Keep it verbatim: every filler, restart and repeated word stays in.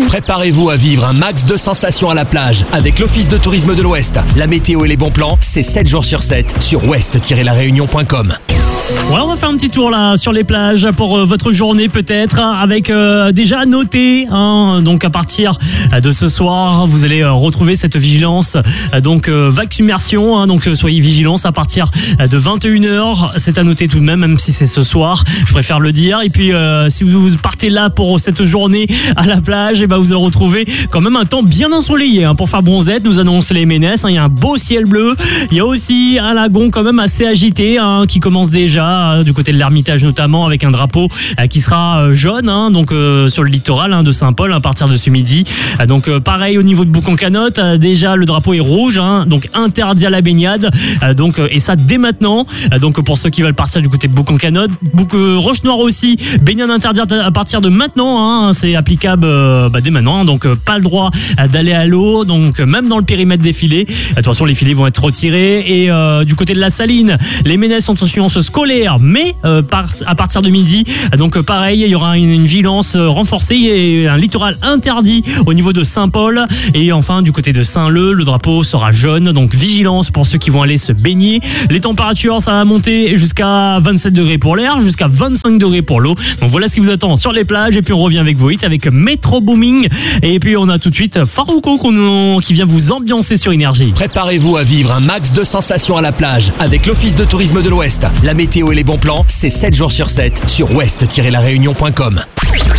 Préparez-vous à vivre un max de sensations à la plage avec l'Office de tourisme de l'Ouest. La météo et les bons plans, c'est sept jours sur sept sur ouest tiret la réunion point com. Ouais, on va faire un petit tour là sur les plages pour euh, votre journée peut-être, avec euh, déjà noté, hein, donc à partir de ce soir, vous allez euh, retrouver cette vigilance, euh, donc euh, vague submersion, hein, donc euh, soyez vigilants à partir de vingt et une heures, c'est à noter tout de même, même si c'est ce soir, je préfère le dire. Et puis euh, si vous partez là pour cette journée à la plage, et ben vous allez retrouver quand même un temps bien ensoleillé, hein, pour faire bronzette, nous annonce les Ménesses, hein, il y a un beau ciel bleu, il y a aussi un lagon quand même assez agité, hein, qui commence déjà du côté de l'Ermitage notamment, avec un drapeau qui sera jaune, hein, donc euh, sur le littoral, hein, de Saint-Paul à partir de ce midi. Donc euh, pareil au niveau de Boucan-Canotte, euh, déjà le drapeau est rouge, hein, donc interdit à la baignade, euh, donc euh, et ça dès maintenant. Euh, donc pour ceux qui veulent partir du côté de Boucan-Canotte, Bouc euh, Roche-Noire aussi, baignade interdite à partir de maintenant, hein, c'est applicable euh, bah, dès maintenant, donc euh, pas le droit euh, d'aller à l'eau, donc euh, même dans le périmètre des filets. Attention, les filets vont être retirés. Et euh, du côté de la Saline, les Ménesses sont en surveillance scolaire, mais euh, par, à partir de midi, donc euh, pareil, il y aura une, une vigilance euh, renforcée et un littoral interdit au niveau de Saint-Paul. Et enfin, du côté de Saint-Leu, le drapeau sera jaune, donc vigilance pour ceux qui vont aller se baigner. Les températures, ça va monter jusqu'à vingt-sept degrés pour l'air, jusqu'à vingt-cinq degrés pour l'eau. Donc voilà ce qui vous attend sur les plages. Et puis on revient avec vos hits, avec Metro Booming. Et puis on a tout de suite Farouko qu'on, qui vient vous ambiancer sur Énergie. Préparez-vous à vivre un max de sensations à la plage avec l'Office de tourisme de l'Ouest. La météo et les bons plans, c'est sept jours sur sept sur ouest tiret la réunion point com.